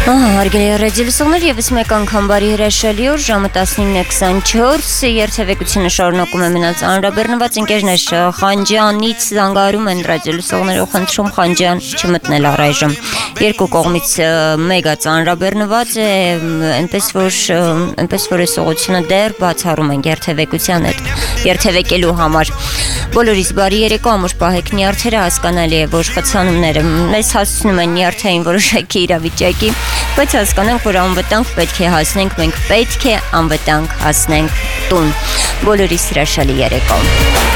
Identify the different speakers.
Speaker 1: Հարգելի ռադիոլսողներ, եւս մեկ անգամ բարի հրաշալի օր, ժամը 19:24, երթևեկությունը շարունակում է մնալ ծանրաբեռնված, ընկերներ Խանջյանից զանգարում են ռադիոլսողները, խնդրում Խանջյան չմտնել առայժմ։ Երկու կողմից մեգա ծանրաբեռնված է, այնպես որ այս ուղղությունը դեռ բացառում են երթևեկության հետ, երթևեկելու համար։ Բոլորիս բարի երեկո, ամուր պահեք նյարդերը, հասկանալի է, որ խցանումները մեզ հասցնում են նյարդային որոշակի իրավիճակի, բայց հասկանանք, որ անվտանգ պետք է հասնենք, մենք պետք է անվտանգ հասնենք տուն։ Բոլորիս հրաշալի երեկո։